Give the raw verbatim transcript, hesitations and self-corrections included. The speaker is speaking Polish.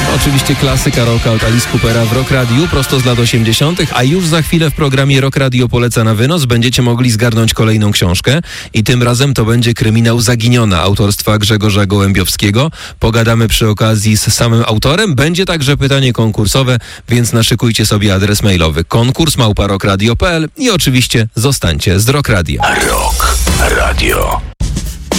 Oczywiście klasyka rocka od Alice Coopera w Rock Radiu prosto z lat osiemdziesiątych, a już za chwilę w programie Rock Radio poleca na wynos będziecie mogli zgarnąć kolejną książkę i tym razem to będzie kryminał Zaginiona autorstwa Grzegorza Gołębiowskiego. Pogadamy przy okazji z samym autorem. Będzie także pytanie konkursowe, więc naszykujcie sobie adres mailowy konkurs małpa rockradio kropka p l i oczywiście zostańcie z Rock Radia. Rock Radio.